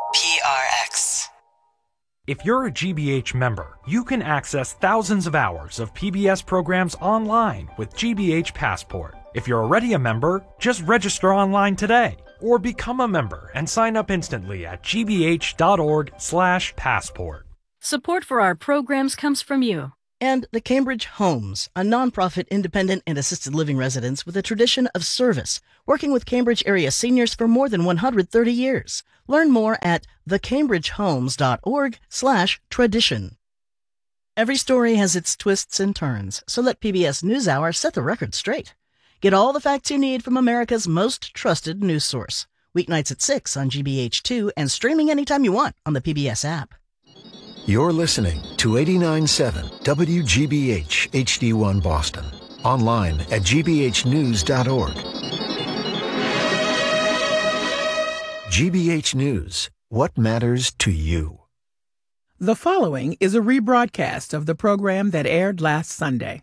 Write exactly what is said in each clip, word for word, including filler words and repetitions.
P R X. If you're a G B H member, you can access thousands of hours of P B S programs online with G B H Passport. If you're already a member, just register online today or become a member and sign up instantly at gbh.org slash passport. Support for our programs comes from you. And the Cambridge Homes, a nonprofit independent and assisted living residence with a tradition of service, working with Cambridge area seniors for more than one hundred thirty years. Learn more at thecambridgehomes.org slash tradition. Every story has its twists and turns, so let P B S NewsHour set the record straight. Get all the facts you need from America's most trusted news source. Weeknights at six on G B H two and streaming anytime you want on the P B S app. You're listening to eighty-nine point seven W G B H H D one Boston. Online at g b h news dot org. G B H News. What matters to you? The following is a rebroadcast of the program that aired last Sunday.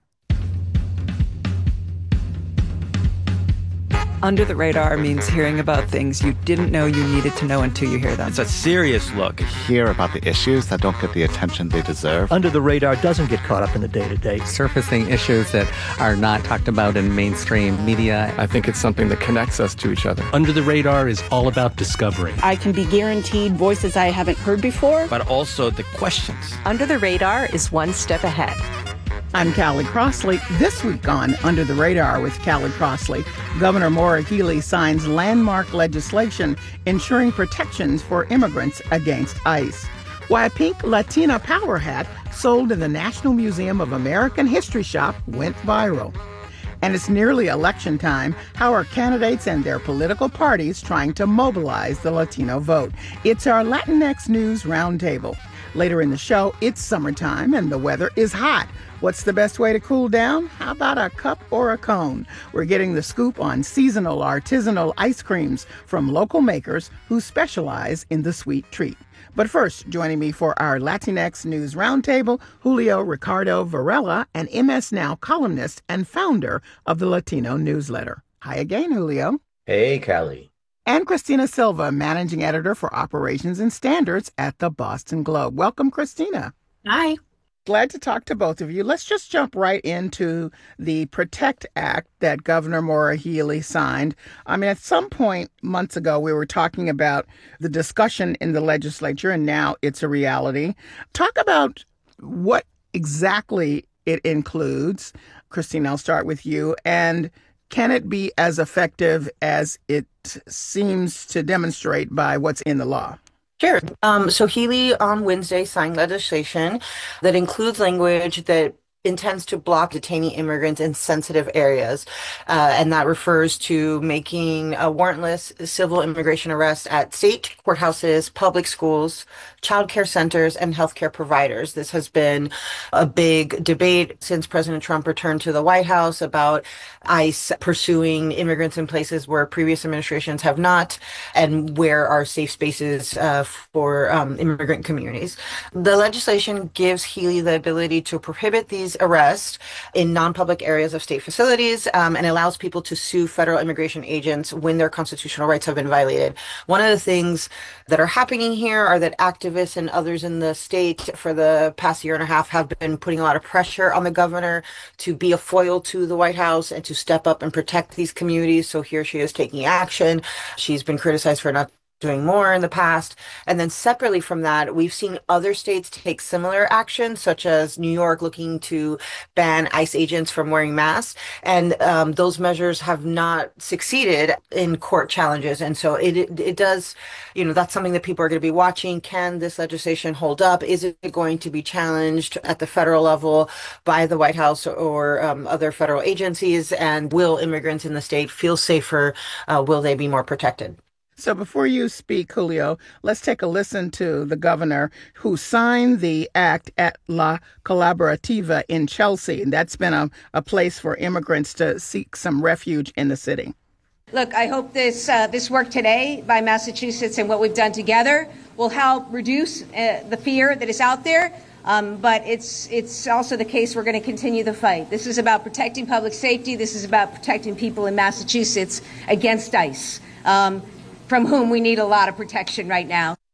Under the radar means hearing about things you didn't know you needed to know until you hear them. It's a serious look. Hear about the issues that don't get the attention they deserve. Under the radar doesn't get caught up in the day-to-day. Surfacing issues that are not talked about in mainstream media. I think it's something that connects us to each other. Under the radar is all about discovery. I can be guaranteed voices I haven't heard before. But also the questions. Under the radar is one step ahead. I'm Callie Crossley. This week on Under the Radar with Callie Crossley, Governor Maura Healey signs landmark legislation ensuring protections for immigrants against ICE. Why a pink Latina power hat sold in the National Museum of American History shop went viral. And it's nearly election time. How are candidates and their political parties trying to mobilize the Latino vote? It's our Latinx News Roundtable. Later in the show, it's summertime and the weather is hot. What's the best way to cool down? How about a cup or a cone? We're getting the scoop on seasonal artisanal ice creams from local makers who specialize in the sweet treat. But first, joining me for our Latinx News Roundtable, Julio Ricardo Varela, an M S Now columnist and founder of the Latino newsletter. Hi again, Julio. Hey, Callie. And Christina Silva, managing editor for operations and standards at the Boston Globe. Welcome, Christina. Hi. Glad to talk to both of you. Let's just jump right into the PROTECT Act that Governor Maura Healey signed. I mean, at some point months ago, we were talking about the discussion in the legislature, and now it's a reality. Talk about what exactly it includes. Christine, I'll start with you. And can it be as effective as it seems to demonstrate by what's in the law? Sure. Um, so Healey on Wednesday signed legislation that includes language that intends to block detaining immigrants in sensitive areas. Uh, and that refers to making a warrantless civil immigration arrest at state courthouses, public schools, child care centers, and healthcare providers. This has been a big debate since President Trump returned to the White House about ICE pursuing immigrants in places where previous administrations have not, and where are safe spaces uh, for um, immigrant communities. The legislation gives Healey the ability to prohibit these arrests in non-public areas of state facilities um, and allows people to sue federal immigration agents when their constitutional rights have been violated. One of the things that are happening here are that activists and others in the state for the past year and a half have been putting a lot of pressure on the governor to be a foil to the White House and to step up and protect these communities. So here she is taking action. She's been criticized for not doing more in the past. And then separately from that, we've seen other states take similar action, such as New York looking to ban ICE agents from wearing masks. And um, those measures have not succeeded in court challenges. And so it, it it does, you know, that's something that people are going to be watching. Can this legislation hold up? Is it going to be challenged at the federal level by the White House or um, other federal agencies? And will immigrants in the state feel safer? Uh, will they be more protected? So before you speak, Julio, let's take a listen to the governor who signed the act at La Colaborativa in Chelsea. And that's been a, a place for immigrants to seek some refuge in the city. Look, I hope this uh, this work today by Massachusetts and what we've done together will help reduce uh, the fear that is out there. Um, but it's it's also the case we're going to continue the fight. This is about protecting public safety. This is about protecting people in Massachusetts against ICE. Um, from whom we need a lot of protection right now.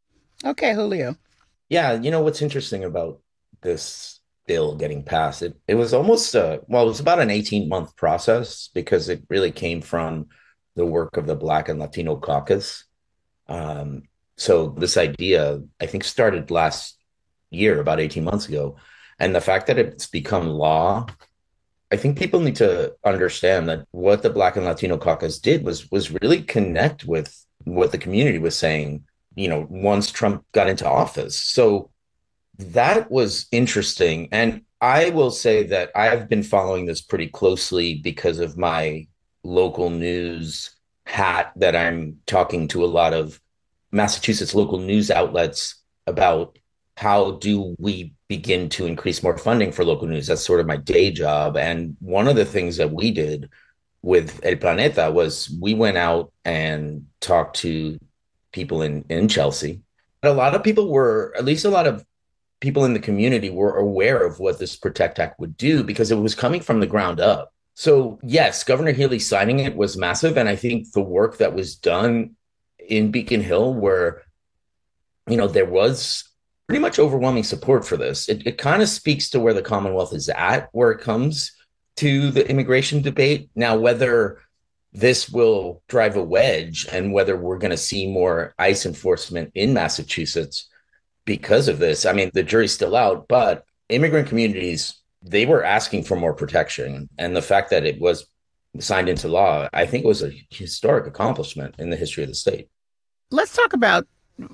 Okay, Julio. Yeah, you know what's interesting about this bill getting passed? It it was almost a, well, it was about an eighteen month process because it really came from the work of the Black and Latino caucus. Um, so this idea, I think, started last year, about eighteen months ago. And the fact that it's become law, I think people need to understand that what the Black and Latino caucus did was was really connect with what the community was saying, you know, once Trump got into office. So that was interesting. And I will say that I've been following this pretty closely because of my local news hat, that I'm talking to a lot of Massachusetts local news outlets about how do we begin to increase more funding for local news. That's sort of my day job. And one of the things that we did with El Planeta was we went out and talked to people in, in Chelsea. But a lot of people were, at least a lot of people in the community were aware of what this Protect Act would do because it was coming from the ground up. So yes, Governor Healey signing it was massive. And I think the work that was done in Beacon Hill, where, you know, there was pretty much overwhelming support for this. It, it kind of speaks to where the Commonwealth is at, where it comes to the immigration debate. Now, whether this will drive a wedge and whether we're going to see more ICE enforcement in Massachusetts because of this, I mean, the jury's still out, but immigrant communities, they were asking for more protection. And the fact that it was signed into law, I think it was a historic accomplishment in the history of the state. Let's talk about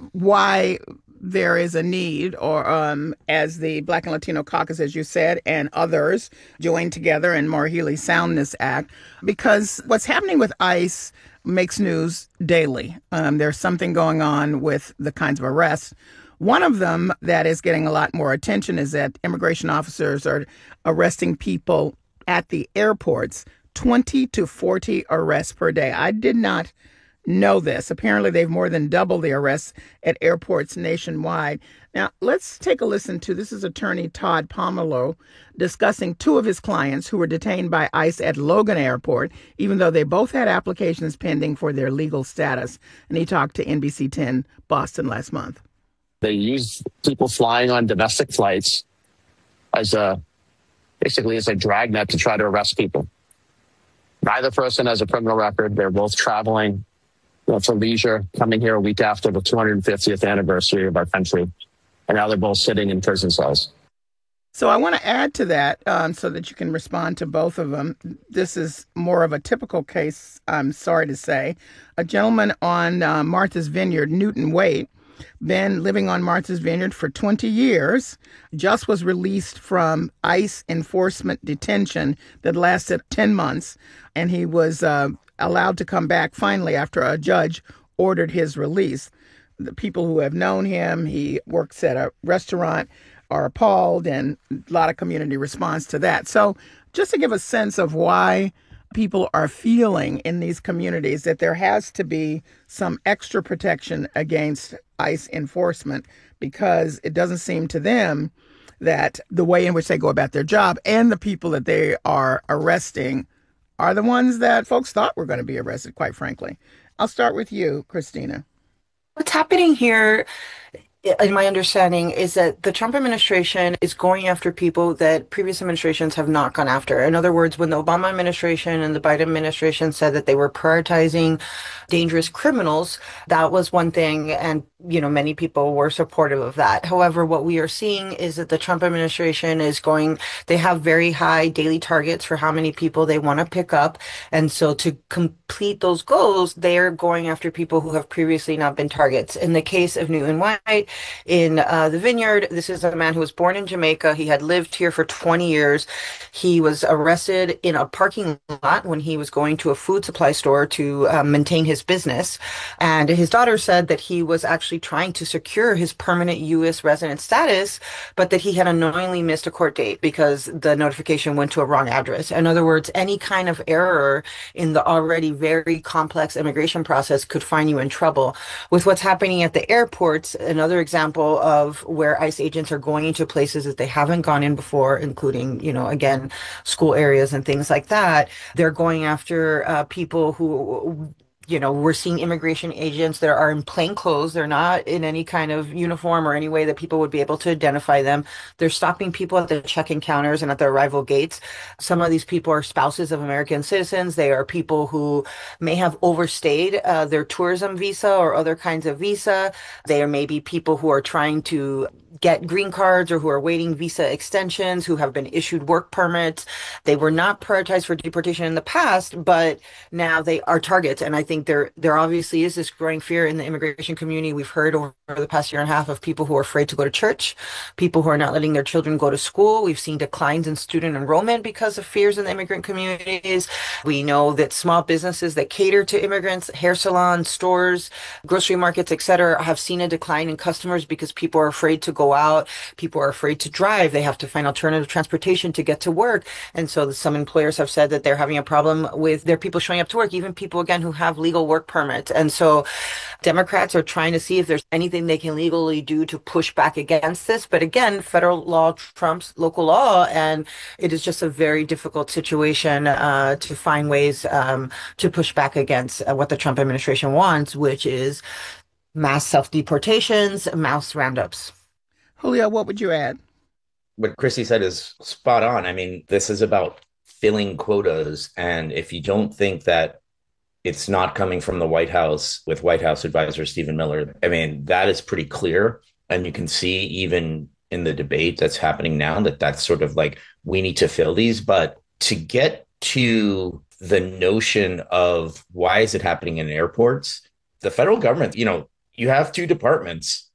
why there is a need, or um, as the Black and Latino Caucus, as you said, and others joined together and Maura Healey signed this act, because what's happening with ICE makes news daily. Um, there's something going on with the kinds of arrests. One of them that is getting a lot more attention is that immigration officers are arresting people at the airports, twenty to forty arrests per day. I did not know this. Apparently, they've more than doubled the arrests at airports nationwide. Now, let's take a listen to, this is attorney Todd Pomerleau discussing two of his clients who were detained by ICE at Logan Airport, even though they both had applications pending for their legal status. And he talked to N B C ten Boston last month. They use people flying on domestic flights as a, basically as a dragnet to try to arrest people. Neither person has a criminal record. They're both traveling, you know, for leisure, coming here a week after the two hundred fiftieth anniversary of our country. And now they're both sitting in prison cells. So I want to add to that um, so that you can respond to both of them. This is more of a typical case, I'm sorry to say. A gentleman on uh, Martha's Vineyard, Newton Waite, been living on Martha's Vineyard for twenty years, just was released from ICE enforcement detention that lasted ten months. And he was uh, allowed to come back finally after a judge ordered his release. The people who have known him, he works at a restaurant, are appalled, and a lot of community response to that. So just to give a sense of why people are feeling in these communities that there has to be some extra protection against ICE enforcement, because it doesn't seem to them that the way in which they go about their job and the people that they are arresting are the ones that folks thought were going to be arrested, quite frankly. I'll start with you, Christina. What's happening here, in my understanding, is that the Trump administration is going after people that previous administrations have not gone after. In other words, when the Obama administration and the Biden administration said that they were prioritizing dangerous criminals, that was one thing, and you know, many people were supportive of that. However, what we are seeing is that the Trump administration is going, they have very high daily targets for how many people they want to pick up. And so to complete those goals, they are going after people who have previously not been targets. In the case of Newton White, in uh, the Vineyard, this is a man who was born in Jamaica. He had lived here for twenty years. He was arrested in a parking lot when he was going to a food supply store to uh, maintain his business. And his daughter said that he was actually trying to secure his permanent U S resident status, but that he had unknowingly missed a court date because the notification went to a wrong address. In other words, any kind of error in the already very complex immigration process could find you in trouble. With what's happening at the airports, another example of where ICE agents are going into places that they haven't gone in before, including, you know, again, school areas and things like that. They're going after uh, people who You know, we're seeing immigration agents that are in plain clothes. They're not in any kind of uniform or any way that people would be able to identify them. They're stopping people at the check-in counters and at the arrival gates. Some of these people are spouses of American citizens. They are people who may have overstayed uh, their tourism visa or other kinds of visa. They are maybe people who are trying to get green cards or who are waiting visa extensions, who have been issued work permits. They were not prioritized for deportation in the past, but now they are targets. And I think there there obviously is this growing fear in the immigration community. We've heard over the past year and a half of people who are afraid to go to church, people who are not letting their children go to school. We've seen declines in student enrollment because of fears in the immigrant communities. We know that small businesses that cater to immigrants, hair salons, stores, grocery markets, et cetera, have seen a decline in customers because people are afraid to go out. People are afraid to drive. They have to find alternative transportation to get to work. And so some employers have said that they're having a problem with their people showing up to work, even people, again, who have legal work permits. And so Democrats are trying to see if there's anything they can legally do to push back against this. But again, federal law trumps local law, and it is just a very difficult situation uh, to find ways um, to push back against uh, what the Trump administration wants, which is mass self-deportations, mass roundups. Julio, what would you add? What Chrissy said is spot on. I mean, this is about filling quotas. And if you don't think that it's not coming from the White House with White House advisor Stephen Miller, I mean, that is pretty clear. And you can see even in the debate that's happening now that that's sort of like, we need to fill these. But to get to the notion of why is it happening in airports, the federal government, you know, you have two departments,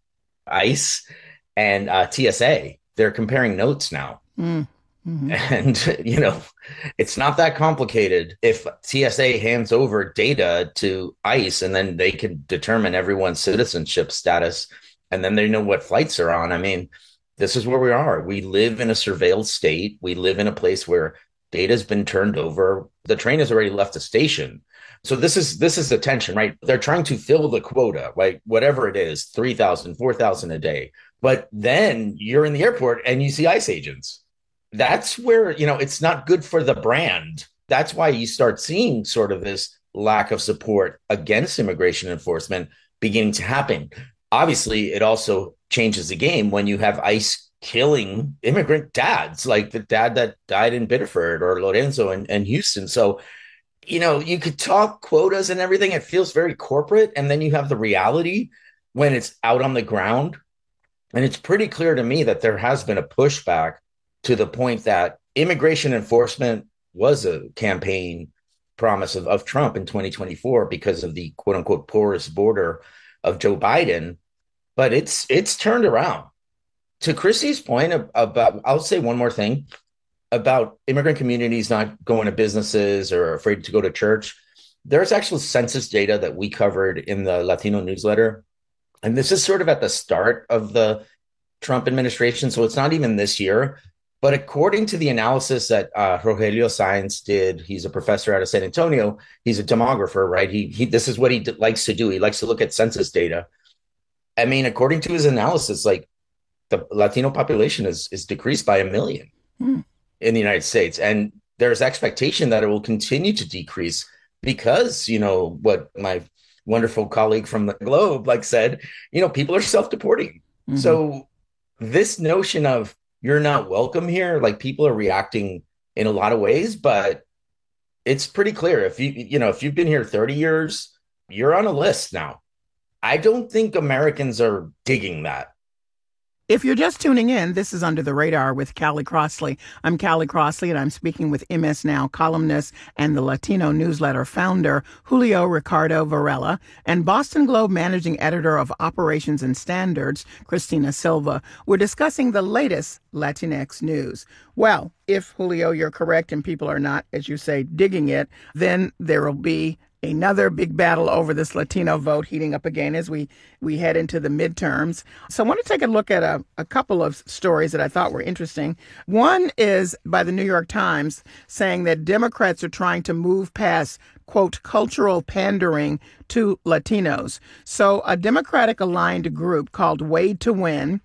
ICE and uh, T S A. They're comparing notes now. Mm. Mm-hmm. And, you know, it's not that complicated. If T S A hands over data to ICE and then they can determine everyone's citizenship status and then they know what flights are on. I mean, this is where we are. We live in a surveilled state. We live in a place where data has been turned over. The train has already left the station. So this is this is the tension, right? They're trying to fill the quota, right? Whatever it is, three thousand, four thousand a day. But then you're in the airport and you see ICE agents. That's where, you know, it's not good for the brand. That's why you start seeing sort of this lack of support against immigration enforcement beginning to happen. Obviously, it also changes the game when you have ICE killing immigrant dads, like the dad that died in Biddeford or Lorenzo and, and Houston. So, you know, you could talk quotas and everything. It feels very corporate. And then you have the reality when it's out on the ground. And it's pretty clear to me that there has been a pushback to the point that immigration enforcement was a campaign promise of, of Trump in twenty twenty-four because of the quote unquote porous border of Joe Biden. But it's it's turned around. To Chrissy's point about, I'll say one more thing about immigrant communities not going to businesses or afraid to go to church. There's actual census data that we covered in the Latino newsletter. And this is sort of at the start of the Trump administration. So it's not even this year. But according to the analysis that uh, Rogelio Saenz did, he's a professor out of San Antonio. He's a demographer, right? He, he this is what he d- likes to do. He likes to look at census data. I mean, according to his analysis, like the Latino population is, is decreased by a million mm. in the United States. And there's expectation that it will continue to decrease because, you know, what my wonderful colleague from the Globe like said, you know, people are self-deporting. Mm-hmm. So this notion of you're not welcome here, like people are reacting in a lot of ways, but it's pretty clear. If you, you know, if you've been here thirty years, you're on a list now. I don't think Americans are digging that. If you're just tuning in, this is Under the Radar with Callie Crossley. I'm Callie Crossley, and I'm speaking with M S Now columnist and the Latino newsletter founder, Julio Ricardo Varela, and Boston Globe managing editor of Operations and Standards, Christina Silva. We're discussing the latest Latinx news. Well, if, Julio, you're correct and people are not, as you say, digging it, then there will be another big battle over this Latino vote heating up again as we, we head into the midterms. So I want to take a look at a, a couple of stories that I thought were interesting. One is by the New York Times saying that Democrats are trying to move past, quote, cultural pandering to Latinos. So a Democratic aligned group called Wade to Win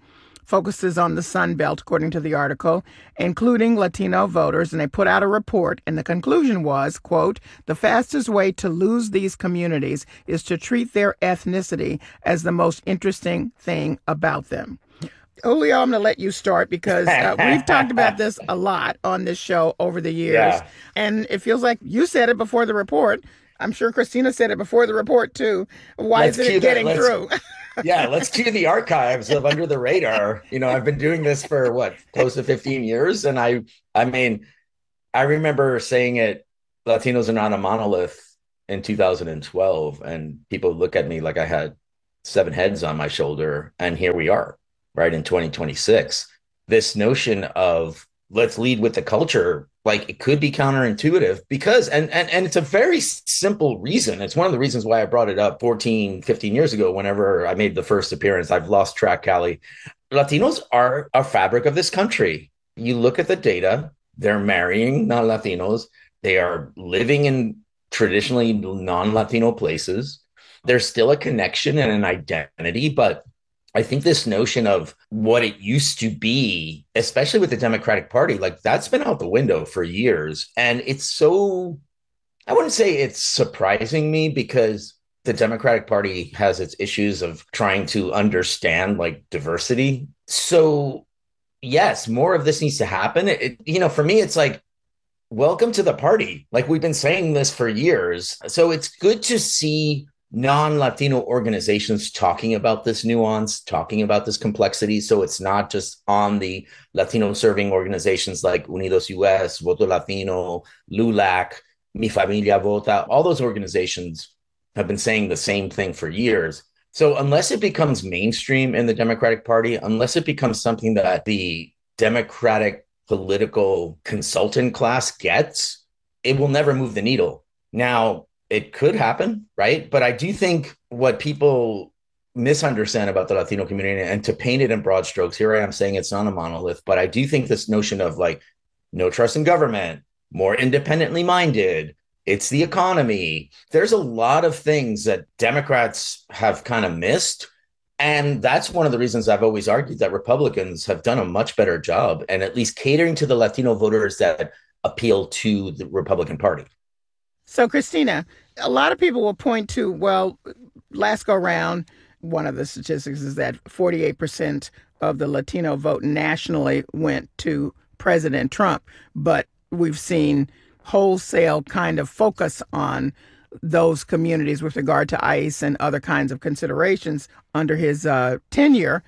focuses on the Sun Belt, according to the article, including Latino voters. And they put out a report. And the conclusion was, quote, the fastest way to lose these communities is to treat their ethnicity as the most interesting thing about them. Julio, I'm going to let you start because uh, we've talked about this a lot on this show over the years. Yeah. And it feels like you said it before the report. I'm sure Christina said it before the report, too. Why let's isn't it getting that, through? Yeah, let's cue the archives of Under the Radar. You know, I've been doing this for, what, close to fifteen years. And I, I mean, I remember saying it, Latinos are not a monolith in two thousand twelve. And people look at me like I had seven heads on my shoulder. And here we are, right, in twenty twenty-six. This notion of let's lead with the culture, like it could be counterintuitive because, and, and, and it's a very simple reason. It's one of the reasons why I brought it up fourteen, fifteen years ago, whenever I made the first appearance. I've lost track, Callie. Latinos are a fabric of this country. You look at the data, they're marrying non-Latinos. They are living in traditionally non-Latino places. There's still a connection and an identity, but I think this notion of what it used to be, especially with the Democratic Party, like that's been out the window for years. And it's so, I wouldn't say it's surprising me because the Democratic Party has its issues of trying to understand like diversity. So yes, more of this needs to happen. It, you know, for me, it's like, welcome to the party. Like we've been saying this for years. So it's good to see non-Latino organizations talking about this nuance, talking about this complexity. So it's not just on the Latino serving organizations like Unidos U S, Voto Latino, LULAC, Mi Familia Vota. All those organizations have been saying the same thing for years. So unless it becomes mainstream in the Democratic Party, unless it becomes something that the Democratic political consultant class gets, it will never move the needle. Now, it could happen, right? But I do think what people misunderstand about the Latino community, and to paint it in broad strokes, here I am saying it's not a monolith, but I do think this notion of like no trust in government, more independently minded, it's the economy. There's a lot of things that Democrats have kind of missed. And that's one of the reasons I've always argued that Republicans have done a much better job and at least catering to the Latino voters that appeal to the Republican Party. So, Christina, a lot of people will point to, well, last go round, one of the statistics is that forty-eight percent of the Latino vote nationally went to President Trump. But we've seen wholesale kind of focus on those communities with regard to ICE and other kinds of considerations under his uh, tenure.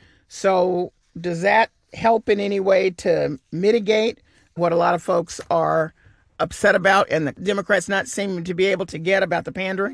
So does that help in any way to mitigate what a lot of folks are upset about and the Democrats not seeming to be able to get about the pandering?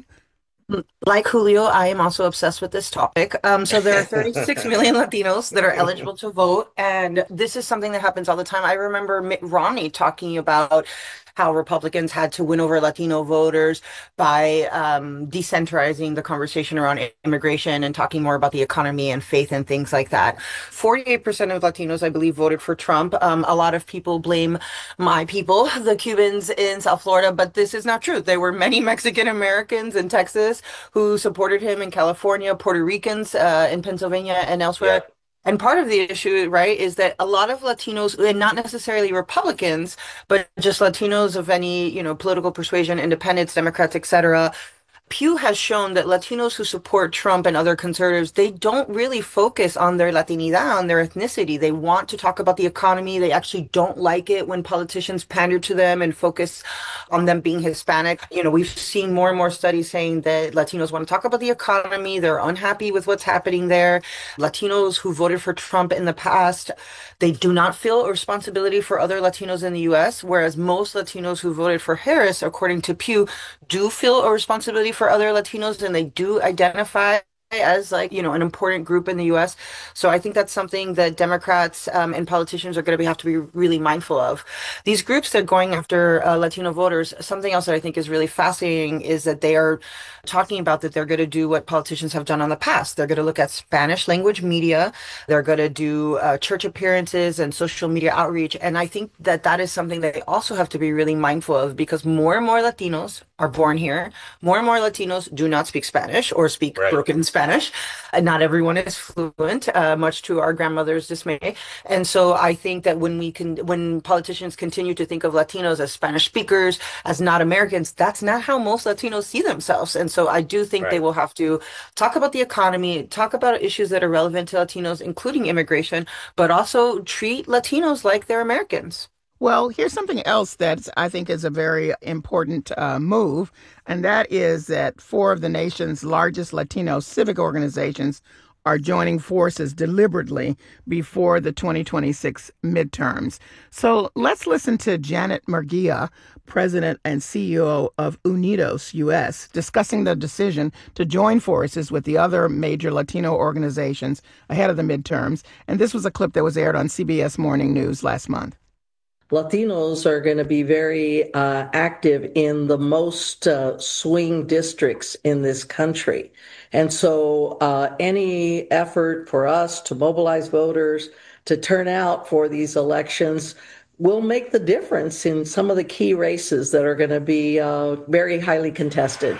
Like Julio, I am also obsessed with this topic. Um, so there are thirty-six million Latinos that are eligible to vote. And this is something that happens all the time. I remember Mitt Romney talking about how Republicans had to win over Latino voters by um, decentralizing the conversation around immigration and talking more about the economy and faith and things like that. forty-eight percent of Latinos, I believe, voted for Trump. Um, a lot of people blame my people, the Cubans in South Florida, but this is not true. There were many Mexican Americans in Texas who supported him in California, Puerto Ricans uh, in Pennsylvania and elsewhere. Yeah. And part of the issue, right, is that a lot of Latinos, and not necessarily Republicans, but just Latinos of any, you know, political persuasion, independents, Democrats, et cetera, Pew has shown that Latinos who support Trump and other conservatives, they don't really focus on their Latinidad, on their ethnicity. They want to talk about the economy. They actually don't like it when politicians pander to them and focus on them being Hispanic. You know, we've seen more and more studies saying that Latinos want to talk about the economy. They're unhappy with what's happening there. Latinos who voted for Trump in the past, they do not feel a responsibility for other Latinos in the U S, whereas most Latinos who voted for Harris, according to Pew, do feel a responsibility for other Latinos, and they do identify as, like, you know, an important group in the U S. So I think that's something that Democrats um, and politicians are going to be, have to be really mindful of. These groups that are going after uh, Latino voters, something else that I think is really fascinating is that they are talking about that they're going to do what politicians have done in the past. They're going to look at Spanish language media. They're going to do uh, church appearances and social media outreach. And I think that that is something that they also have to be really mindful of, because more and more Latinos are born here. More and more Latinos do not speak Spanish or speak right. broken Spanish. Spanish. Uh, not everyone is fluent, uh, much to our grandmother's dismay. And so I think that when we can, when politicians continue to think of Latinos as Spanish speakers, as not Americans, that's not how most Latinos see themselves. And so I do think right. they will have to talk about the economy, talk about issues that are relevant to Latinos, including immigration, but also treat Latinos like they're Americans. Well, here's something else that I think is a very important uh, move, and that is that four of the nation's largest Latino civic organizations are joining forces deliberately before the twenty twenty-six midterms. So let's listen to Janet Murguia, president and C E O of Unidos U S, discussing the decision to join forces with the other major Latino organizations ahead of the midterms. And this was a clip that was aired on C B S Morning News last month. Latinos are going to be very uh, active in the most uh, swing districts in this country. And so uh, any effort for us to mobilize voters to turn out for these elections will make the difference in some of the key races that are going to be uh, very highly contested.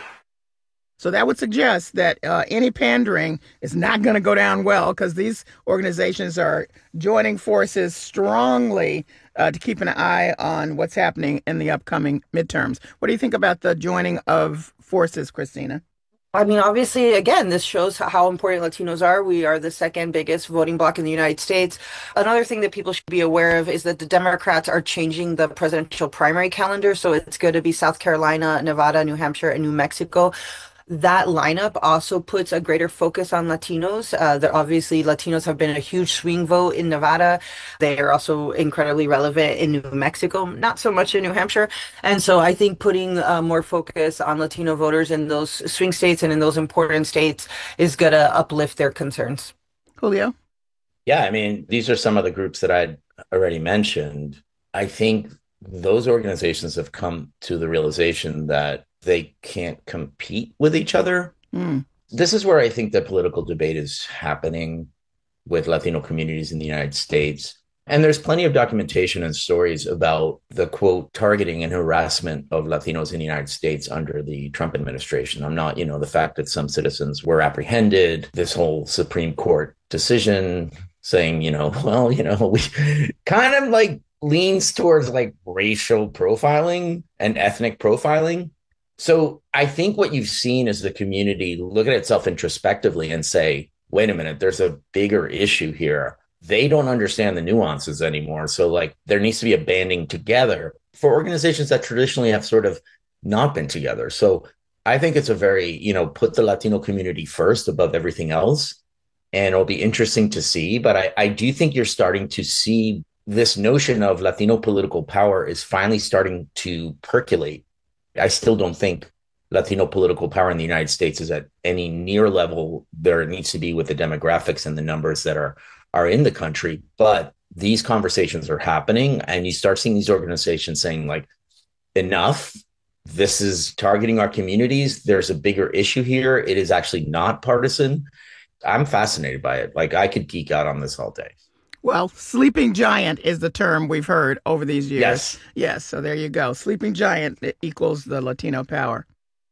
So that would suggest that uh, any pandering is not going to go down well, because these organizations are joining forces strongly uh, to keep an eye on what's happening in the upcoming midterms. What do you think about the joining of forces, Christina? I mean, obviously, again, this shows how important Latinos are. We are the second biggest voting bloc in the United States. Another thing that people should be aware of is that the Democrats are changing the presidential primary calendar. So it's going to be South Carolina, Nevada, New Hampshire, and New Mexico. That lineup also puts a greater focus on Latinos. Uh, that obviously Latinos have been a huge swing vote in Nevada. They are also incredibly relevant in New Mexico, not so much in New Hampshire. And so I think putting uh, more focus on Latino voters in those swing states and in those important states is going to uplift their concerns. Julio? Yeah, I mean, these are some of the groups that I'd already mentioned. I think those organizations have come to the realization that they can't compete with each other. Mm. This is where I think the political debate is happening with Latino communities in the United States. And there's plenty of documentation and stories about the, quote, targeting and harassment of Latinos in the United States under the Trump administration. I'm not, you know, the fact that some citizens were apprehended, this whole Supreme Court decision saying, you know, well, you know, we kind of like leans towards like racial profiling and ethnic profiling. So I think what you've seen is the community look at itself introspectively and say, wait a minute, there's a bigger issue here. They don't understand the nuances anymore. So like there needs to be a banding together for organizations that traditionally have sort of not been together. So I think it's a very, you know, put the Latino community first above everything else. And it'll be interesting to see. But I, I do think you're starting to see this notion of Latino political power is finally starting to percolate. I still don't think Latino political power in the United States is at any near level there needs to be with the demographics and the numbers that are are in the country. But these conversations are happening, and you start seeing these organizations saying, like, enough. This is targeting our communities. There's a bigger issue here. It is actually not partisan. I'm fascinated by it. Like, I could geek out on this all day. Well, sleeping giant is the term we've heard over these years. Yes. Yes. So there you go. Sleeping giant equals the Latino power.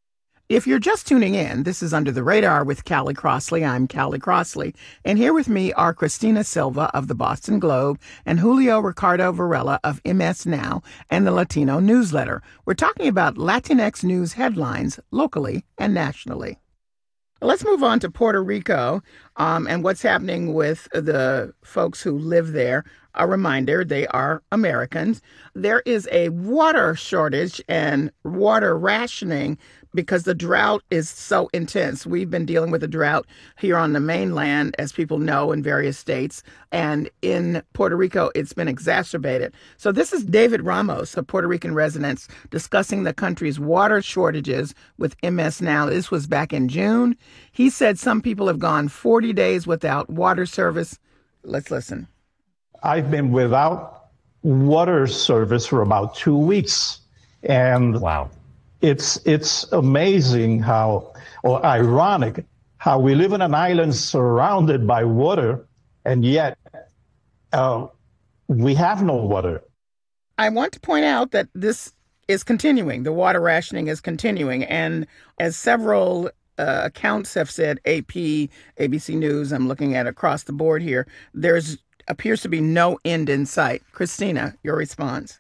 If you're just tuning in, this is Under the Radar with Callie Crossley. I'm Callie Crossley. And here with me are Christina Silva of the Boston Globe and Julio Ricardo Varela of M S Now and the Latino Newsletter. We're talking about Latinx news headlines locally and nationally. Let's move on to Puerto Rico um, and what's happening with the folks who live there. A reminder, they are Americans. There is a water shortage and water rationing because the drought is so intense. We've been dealing with a drought here on the mainland, as people know, in various states. And in Puerto Rico, it's been exacerbated. So this is David Ramos, a Puerto Rican resident, discussing the country's water shortages with M S Now. This was back in June. He said some people have gone forty days without water service. Let's listen. I've been without water service for about two weeks. And wow. It's it's amazing how, or ironic, how we live on an island surrounded by water, and yet uh, we have no water. I want to point out that this is continuing. The water rationing is continuing. And as several uh, accounts have said, A P, A B C News, I'm looking at across the board here, there's appears to be no end in sight. Christina, your response.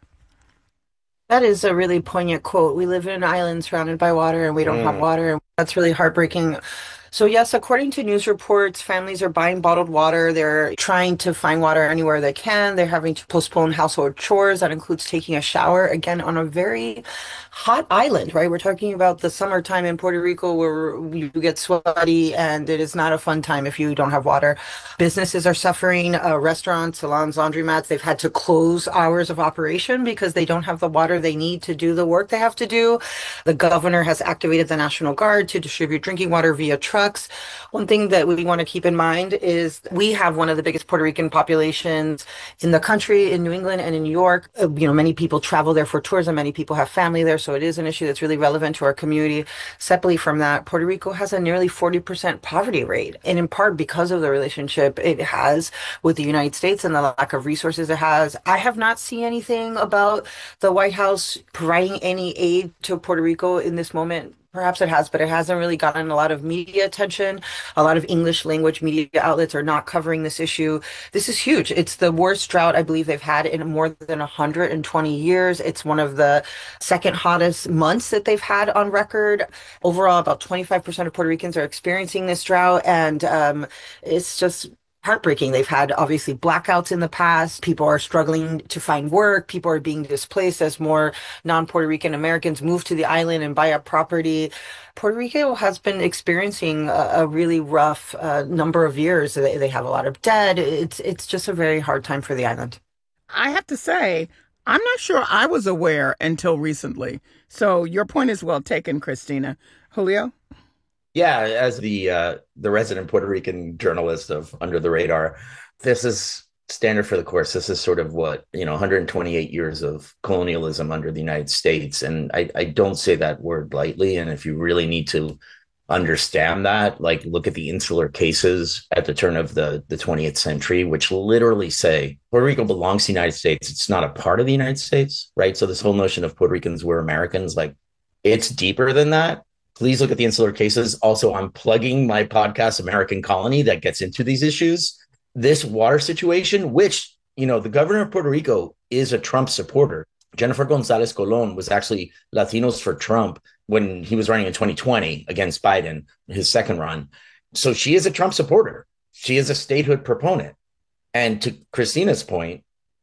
That is a really poignant quote. We live in an island surrounded by water and we don't mm. have water. And that's really heartbreaking. So yes, according to news reports, families are buying bottled water. They're trying to find water anywhere they can. They're having to postpone household chores. That includes taking a shower, again, on a very hot island, right? We're talking about the summertime in Puerto Rico where you get sweaty and it is not a fun time if you don't have water. Businesses are suffering. Uh, restaurants, salons, laundromats, they've had to close hours of operation because they don't have the water they need to do the work they have to do. The governor has activated the National Guard to distribute drinking water via trucks. One thing that we want to keep in mind is we have one of the biggest Puerto Rican populations in the country, in New England and in New York. Uh, you know, many people travel there for tourism. Many people have family there. So it is an issue that's really relevant to our community. Separately from that, Puerto Rico has a nearly forty percent poverty rate. And in part because of the relationship it has with the United States and the lack of resources it has. I have not seen anything about the White House providing any aid to Puerto Rico in this moment. Perhaps it has, but it hasn't really gotten a lot of media attention. A lot of English language media outlets are not covering this issue. This is huge. It's the worst drought I believe they've had in more than one hundred twenty years. It's one of the second hottest months that they've had on record. Overall, about twenty-five percent of Puerto Ricans are experiencing this drought, and um, it's just heartbreaking. They've had obviously blackouts in the past. People are struggling to find work. People are being displaced as more non-Puerto Rican Americans move to the island and buy up property. Puerto Rico has been experiencing a, a really rough uh, number of years. They, they have a lot of debt. It's it's just a very hard time for the island. I have to say, I'm not sure I was aware until recently. So your point is well taken, Christina. Julio? Yeah, as the uh, the resident Puerto Rican journalist of Under the Radar, this is standard for the course. This is sort of what, you know, one hundred twenty-eight years of colonialism under the United States. And I, I don't say that word lightly. And if you really need to understand that, like look at the insular cases at the turn of the, the twentieth century, which literally say Puerto Rico belongs to the United States. It's not a part of the United States, right? So this whole notion of Puerto Ricans were Americans, like it's deeper than that. Please look at the insular cases. Also, I'm plugging my podcast, American Colony, that gets into these issues. This water situation, which, you know, the governor of Puerto Rico is a Trump supporter. Jennifer Gonzalez Colon was actually Latinos for Trump when he was running in twenty twenty against Biden, his second run. So she is a Trump supporter. She is a statehood proponent. And to Christina's point,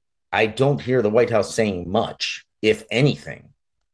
I don't hear the White House saying much, if anything.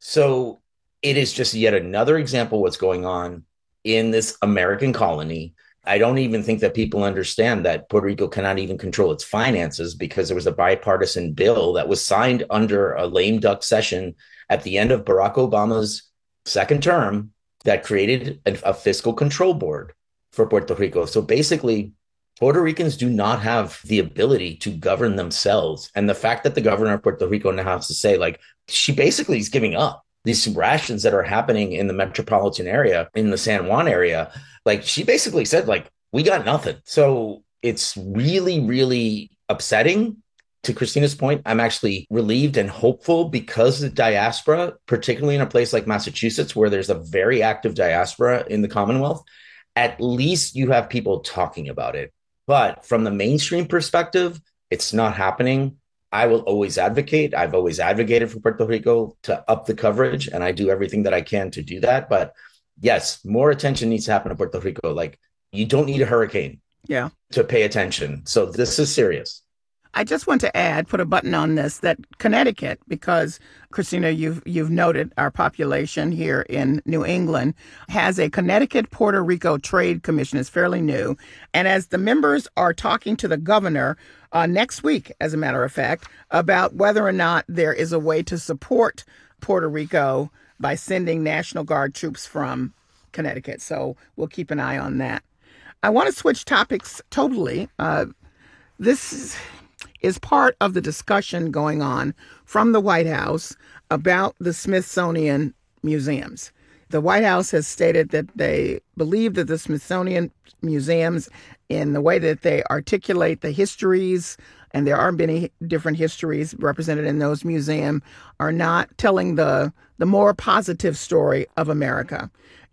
So it is just yet another example of what's going on in this American colony. I don't even think that people understand that Puerto Rico cannot even control its finances because there was a bipartisan bill that was signed under a lame duck session at the end of Barack Obama's second term that created a, a fiscal control board for Puerto Rico. So basically, Puerto Ricans do not have the ability to govern themselves. And the fact that the governor of Puerto Rico now has to say, like, she basically is giving up. These rations that are happening in the metropolitan area, in the San Juan area, like she basically said, like, we got nothing. So it's really, really upsetting. To Christina's point, I'm actually relieved and hopeful because the diaspora, particularly in a place like Massachusetts, where there's a very active diaspora in the Commonwealth, at least you have people talking about it. But from the mainstream perspective, it's not happening. I will always advocate. I've always advocated for Puerto Rico to up the coverage, and I do everything that I can to do that. But yes, more attention needs to happen to Puerto Rico. Like, you don't need a hurricane yeah. to pay attention. So this is serious. I just want to add, put a button on this, that Connecticut, because Christina, you've you've noted our population here in New England, has a Connecticut Puerto Rico Trade Commission. It's fairly new. And as the members are talking to the governor uh, next week, as a matter of fact, about whether or not there is a way to support Puerto Rico by sending National Guard troops from Connecticut. So we'll keep an eye on that. I want to switch topics totally. Uh, this is... is part of the discussion going on from the White House about the Smithsonian museums. The White House has stated that they believe that the Smithsonian museums, in the way that they articulate the histories, and there are many different histories represented in those museums, are not telling the, the more positive story of America.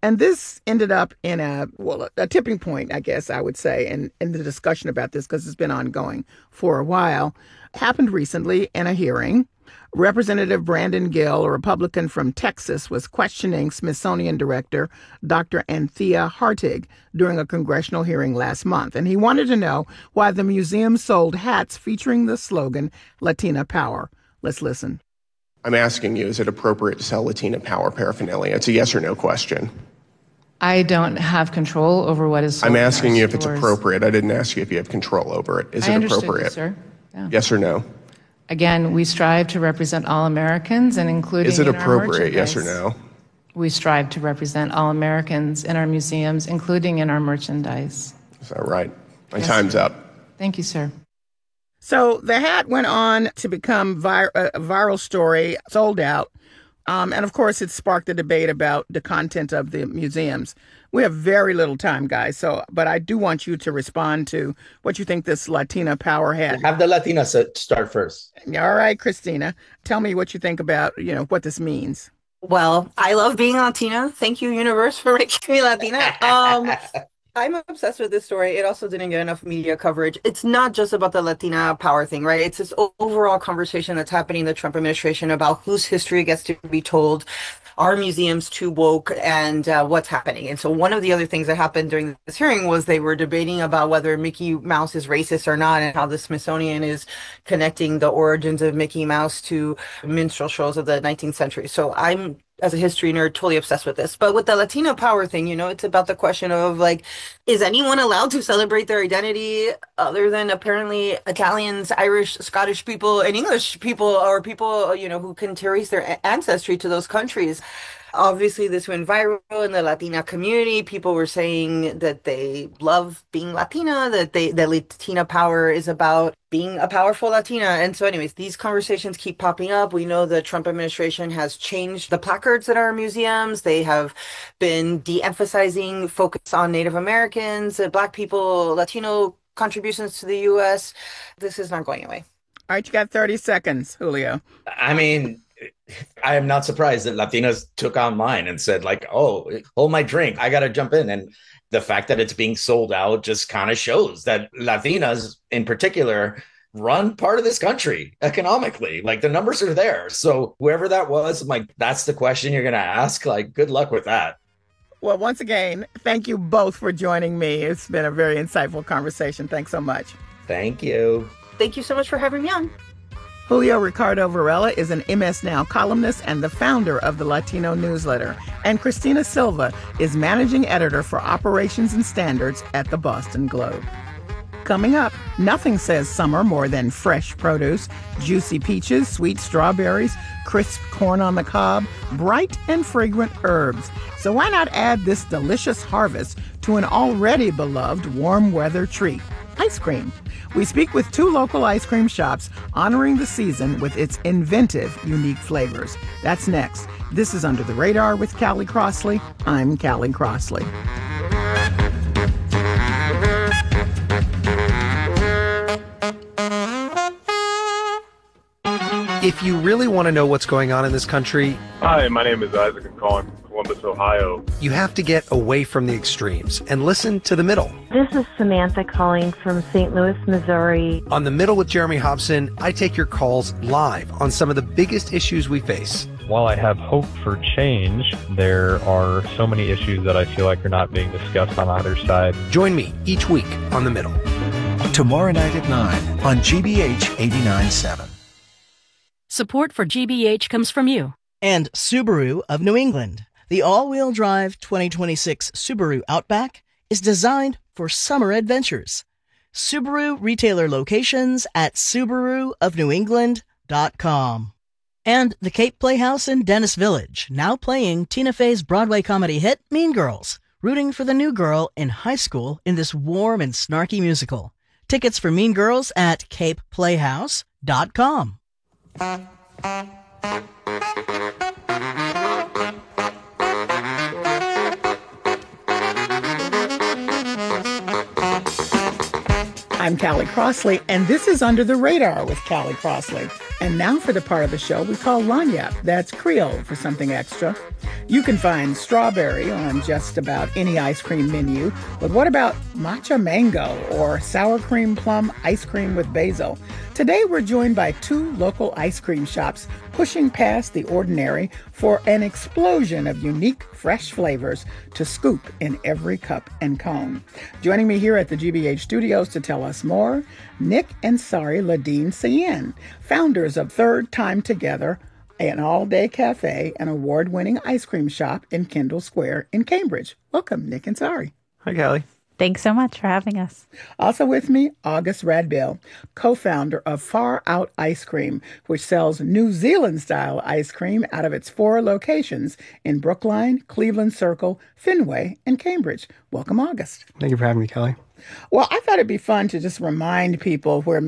And this ended up in a, well, a tipping point, I guess I would say, in, in the discussion about this, because it's been ongoing for a while. Happened recently in a hearing. Representative Brandon Gill, a Republican from Texas, was questioning Smithsonian Director Doctor Anthea Hartig during a congressional hearing last month. And he wanted to know why the museum sold hats featuring the slogan, Latina Power. Let's listen. I'm asking you, is it appropriate to sell Latina Power paraphernalia? It's a yes or no question. I don't have control over what is sold. I'm asking you if stores. it's appropriate. I didn't ask you if you have control over it. Is I it understood appropriate? you, sir. Yeah. Yes or no? Again, we strive to represent all Americans, and including Is it in our appropriate, yes or merchandise. no? We strive to represent all Americans in our museums, including in our merchandise. Is that right? My Yes, time's sir. up. Thank you, sir. So the hat went on to become vir- a viral story, sold out. Um, and of course, it sparked a debate about the content of the museums. We have very little time, guys. So, but I do want you to respond to what you think this Latina Power hat. Have the Latina start first. All right, Christina, tell me what you think about, you know, what this means. Well, I love being Latina. Thank you, universe, for making me Latina. Um, I'm obsessed with this story. It also didn't get enough media coverage. It's not just about the Latina Power thing, right? It's this overall conversation that's happening in the Trump administration about whose history gets to be told. Are museums too woke, and uh, what's happening? And so one of the other things that happened during this hearing was they were debating about whether Mickey Mouse is racist or not, and how the Smithsonian is connecting the origins of Mickey Mouse to minstrel shows of the nineteenth century. So I'm, as a history nerd, totally obsessed with this. But with the Latina Power thing, you know, it's about the question of, like, is anyone allowed to celebrate their identity other than apparently Italians, Irish, Scottish people, and English people, or people, you know, who can trace their ancestry to those countries? Obviously, this went viral in the Latina community. People were saying that they love being Latina, that they that Latina Power is about being a powerful Latina. And so anyways, these conversations keep popping up. We know the Trump administration has changed the placards at our museums. They have been de-emphasizing focus on Native Americans, Black people, Latino contributions to the U S. This is not going away. All right, you got thirty seconds, Julio. I mean, I am not surprised that Latinas took online and said, like, oh, hold my drink, I got to jump in. And the fact that it's being sold out just kind of shows that Latinas in particular run part of this country economically. Like, the numbers are there. So whoever that was, I'm like, that's the question you're going to ask. Like, good luck with that. Well, once again, thank you both for joining me. It's been a very insightful conversation. Thanks so much. Thank you. Thank you so much for having me on. Julio Ricardo Varela is an M S Now columnist and the founder of the Latino newsletter. And Christina Silva is managing editor for operations and standards at the Boston Globe. Coming up, nothing says summer more than fresh produce, juicy peaches, sweet strawberries, crisp corn on the cob, bright and fragrant herbs. So why not add this delicious harvest to an already beloved warm weather treat? Ice cream. We speak with two local ice cream shops honoring the season with its inventive, unique flavors. That's next. This is Under the Radar with Callie Crossley. I'm Callie Crossley. If you really want to know what's going on in this country... Hi, my name is Isaac. I'm calling from Columbus, Ohio. You have to get away from the extremes and listen to The Middle. This is Samantha calling from Saint Louis, Missouri. On The Middle with Jeremy Hobson, I take your calls live on some of the biggest issues we face. While I have hope for change, there are so many issues that I feel like are not being discussed on either side. Join me each week on The Middle. Tomorrow night at nine on G B H eighty-nine point seven. Support for G B H comes from you. And Subaru of New England. The all-wheel drive twenty twenty-six Subaru Outback is designed for summer adventures. Subaru retailer locations at Subaru of New England dot com. And the Cape Playhouse in Dennis Village, now playing Tina Fey's Broadway comedy hit Mean Girls, rooting for the new girl in high school in this warm and snarky musical. Tickets for Mean Girls at Cape Playhouse dot com. I'm Callie Crossley, and this is Under the Radar with Callie Crossley. And now for the part of the show we call Lagniappe. That's Creole for something extra. You can find strawberry on just about any ice cream menu, but what about matcha mango or sour cream plum ice cream with basil? Today we're joined by two local ice cream shops pushing past the ordinary for an explosion of unique, fresh flavors to scoop in every cup and cone. Joining me here at the G B H studios to tell us more, Nick and Sari Ladine Sayen, founders of Third Time Together, an all-day cafe and award-winning ice cream shop in Kendall Square in Cambridge. Welcome, Nick and Sari. Hi, Callie. Thanks so much for having us. Also with me, August Radbill, co-founder of Far Out Ice Cream, which sells New Zealand-style ice cream out of its four locations in Brookline, Cleveland Circle, Fenway, and Cambridge. Welcome, August. Thank you for having me, Callie. Well, I thought it'd be fun to just remind people where